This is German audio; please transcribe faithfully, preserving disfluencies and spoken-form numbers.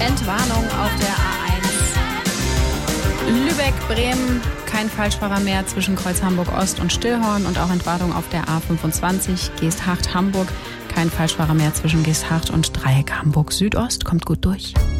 Entwarnung auf der A eins. Lübeck, Bremen, kein Falschfahrer mehr zwischen Kreuz Hamburg-Ost und Stillhorn und auch Entwarnung auf der A fünfundzwanzig. Geesthacht, Hamburg, kein Falschfahrer mehr zwischen Geesthacht und Dreieck Hamburg-Südost. Kommt gut durch.